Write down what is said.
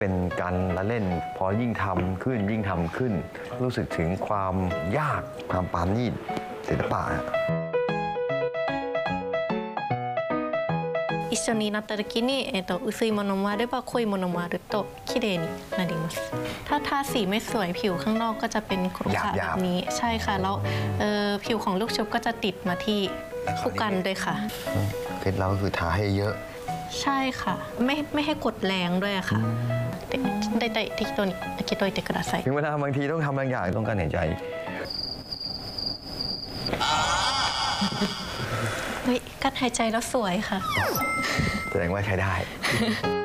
เป็นการละเล่นพอยิ่งทำขึ้นรู้สึกถึงความยากความปราณีตศิลปะ一緒になった時に、薄いものもあれば濃いものもあると綺麗になります。ถ้าทาสีไม่สวยผิวข้างนอกก็จะเป็นขรุขระแบบนี้ใช่ค่ะแล้วผิวของลูกชุบก็จะติดมาที่ผู้กันด้วยค่ะเคล็ดลับก็คือทาให้เยอะใช่ค่ะไม่ให้กดแรงด้วยค่ะได้ที่ตัวนี้คิดโดยเตะกระใสถึงเวลาบางทีต้องทำบางอย่างต้องการหายใจเฮ้ยการหายใจแล้วสวยค่ะแสดงว่าใช้ได้